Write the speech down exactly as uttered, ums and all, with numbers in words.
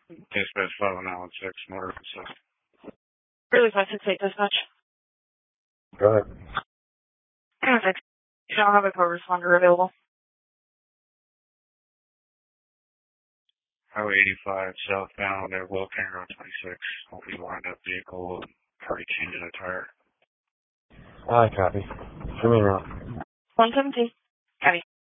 Dispatch five oh nine one six, motor assist. Really five six eight dispatch. Go ahead. Perfect. You don't have a co-responder available. Highway eighty-five, southbound at Wilking Road twenty-six. Will be lined up vehicle, party changing a tire. I copy. Show me around. one seventeen. Copy.